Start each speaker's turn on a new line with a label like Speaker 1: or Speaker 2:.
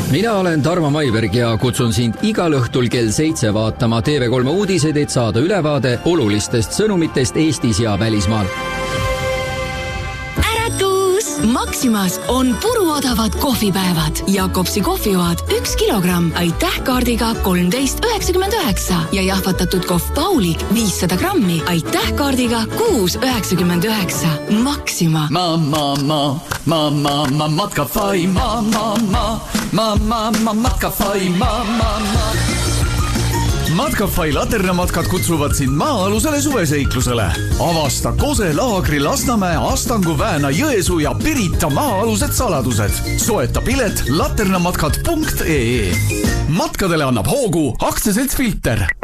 Speaker 1: Mina olen Tarmo Maiberg ja kutsun sind igal õhtul kell 7 vaatama TV3 uudiseid, et saada ülevaade olulistest sõnumitest Eestis ja välismaal.
Speaker 2: Maximas on puruodavad kohvipäevad. Jakobsi kohvioad 1 kilogramm aitäh kaardiga 13,99 ja jahvatatud kohv Paulik 500 grammi aitäh kaardiga 6,99. Maxima.
Speaker 3: Matkafai, Matkafai, Matkafai laternamatkad kutsuvad sind maa-alusele suveseiklusele. Avasta Kose laagri Lasnamäe, Astangu, Vääna, Jõesuu ja Pirita maa-alused saladused. Soeta pilet laternamatkad.ee. Matkadele annab hoogu aktsiaselts Filter.